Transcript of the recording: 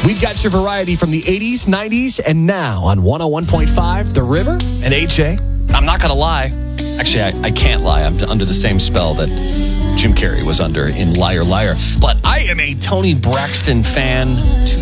We've got your variety from the 80s, 90s, and now on 101.5, The River and AJ. I'm not going to lie. Actually, I can't lie. I'm under the same spell that Jim Carrey was under in Liar Liar. But I am a Toni Braxton fan to